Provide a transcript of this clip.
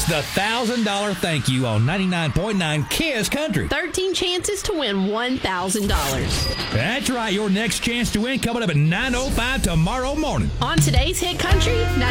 the $1,000 thank you on 99.9 KISS Country. 13 chances to win $1,000. That's right. Your next chance to win coming up at 9:05 tomorrow morning. On today's Hit Country